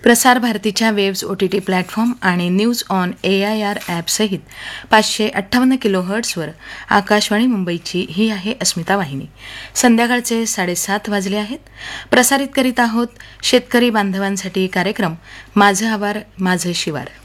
प्रसार भारतीच्या waves OTT platform आणि न्यूज ऑन AIR ॲपसहित 558 किलोहर्ट्झवर आकाशवाणी मुंबईची ही आहे अस्मिता वाहिनी. संध्याकाळचे 7:30 वाजले आहेत. प्रसारित करीत आहोत शेतकरी बांधवांसाठी कार्यक्रम माझं आवार माझं शिवार.